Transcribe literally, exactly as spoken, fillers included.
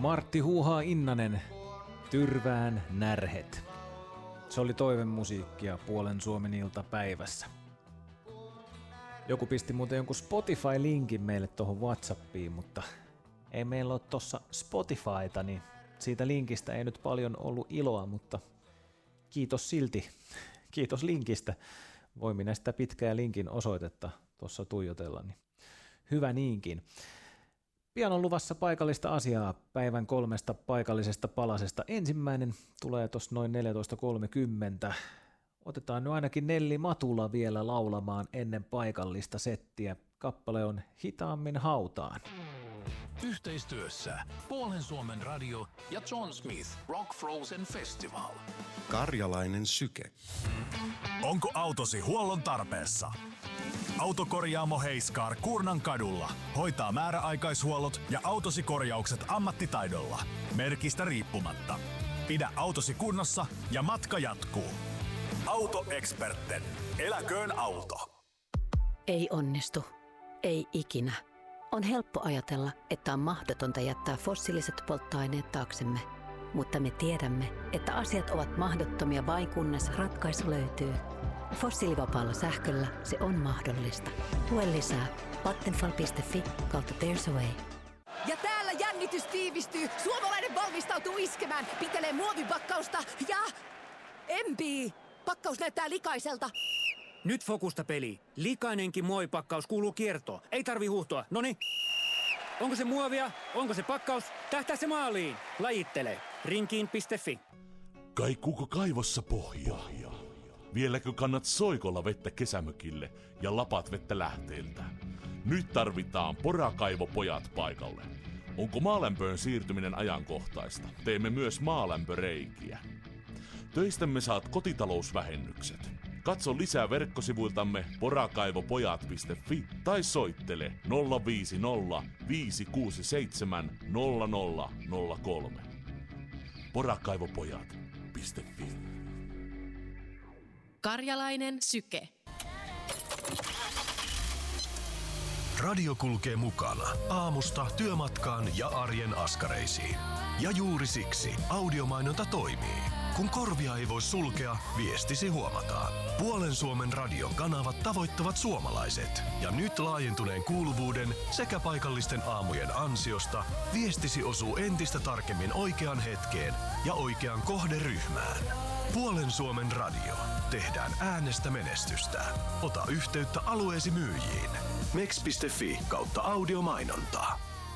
Martti Huuhaa Innanen, Tyrvään närhet. Se oli toivemusiikkia Puolen Suomen iltapäivässä. Joku pisti muuten jonkun Spotify-linkin meille tuohon WhatsAppiin, mutta ei meillä ole tuossa Spotifyta, niin siitä linkistä ei nyt paljon ollut iloa, mutta kiitos silti. Kiitos linkistä. Voi minä sitä pitkää linkin osoitetta tuossa tuijotella, niin hyvä niinkin. Pian on luvassa paikallista asiaa päivän kolmesta paikallisesta palasesta. Ensimmäinen tulee tuossa noin neljätoista kolmekymmentä. Otetaan nyt ainakin Nelli Matula vielä laulamaan ennen paikallista settiä. Kappale on Hitaammin hautaan. Yhteistyössä Puolen Suomen radio ja John Smith Rock Frozen Festival. Karjalainen syke. Onko autosi huollon tarpeessa? Autokorjaamo Heiskaar Kuurnan kadulla hoitaa määräaikaishuollot ja autosi korjaukset ammattitaidolla. Merkistä riippumatta. Pidä autosi kunnossa ja matka jatkuu. Autoeksperten. Eläköön auto. Ei onnistu. Ei ikinä. On helppo ajatella, että on mahdotonta jättää fossiiliset polttoaineet taaksemme. Mutta me tiedämme, että asiat ovat mahdottomia vain kunnes ratkaisu löytyy. Fossiilivapaalla sähköllä se on mahdollista. Lue lisää vattenfall piste fi kautta There's a Way. Ja täällä jännitys tiivistyy. Suomalainen valmistautuu iskemään. Pitelee muovipakkausta ja empii. Pakkaus näyttää likaiselta. Nyt fokusta peli. Likainenkin muovipakkaus kuuluu kiertoon. Ei tarvi huuhtoa. Noniin. Onko se muovia? Onko se pakkaus? Tähtää se maaliin. Lajittele. Rinkiin piste fi. Kaikuuko kaivossa pohjaa? Vieläkö kannat soikolla vettä kesämökille ja lapat vettä lähteiltä? Nyt tarvitaan Porakaivopojat paikalle. Onko maalämpöön siirtyminen ajankohtaista? Teemme myös maalämpöreikiä. Töistämme saat kotitalousvähennykset. Katso lisää verkkosivuiltamme porakaivopojat piste fi tai soittele nolla viisi nolla viisi kuusi seitsemän nolla nolla nolla kolme. porakaivopojat piste fi. Karjalainen syke. Radio kulkee mukana aamusta työmatkaan ja arjen askareisiin. Ja juuri siksi audiomainonta toimii. Kun korvia ei voi sulkea, viestisi huomataan. Puolen Suomen radion kanavat tavoittavat suomalaiset. Ja nyt laajentuneen kuuluvuuden sekä paikallisten aamujen ansiosta viestisi osuu entistä tarkemmin oikeaan hetkeen ja oikeaan kohderyhmään. Puolen Suomen radio. Tehdään äänestä menestystä. Ota yhteyttä alueesi myyjiin. meks piste fi kautta audiomainontaa.